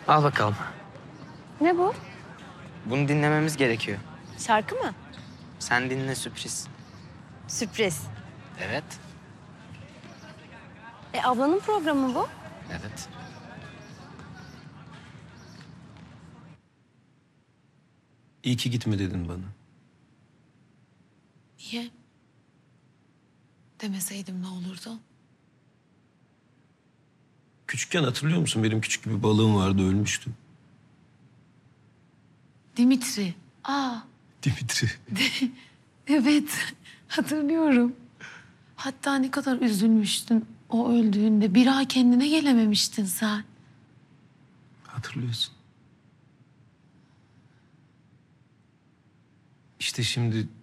Al bakalım. Ne bu? Bunu dinlememiz gerekiyor. Şarkı mı? Sen dinle, sürpriz. Sürpriz. Evet. Ablanın programı bu. Evet. İyi ki gitme dedin bana. Niye? Demeseydim ne olurdu? Küçükken hatırlıyor musun? Benim küçük bir balığım vardı, ölmüştü. Dimitri. Aa, Dimitri. evet. Hatırlıyorum. Hatta ne kadar üzülmüştün o öldüğünde. Bir ay kendine gelememiştin sen. Hatırlıyorsun. İşte şimdi